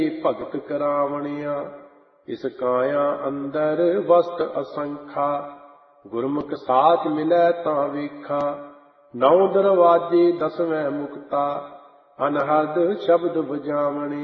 ਭਗਤ ਕਰਾਵਣਿਆ। ਇਸ ਕਾਇਆ ਅੰਦਰ ਵਸਤ ਅਸੰਖਾ, ਗੁਰਮੁਖ ਸਾਚ ਮਿਲੈ ਤਾਂ ਵੇਖਾ। 9 ਦਰਵਾਜੇ 10ਵੇਂ ਮੁਕਤਾ, ਅਨਹਦ ਸ਼ਬਦ ਬਜਾਵਣੇ।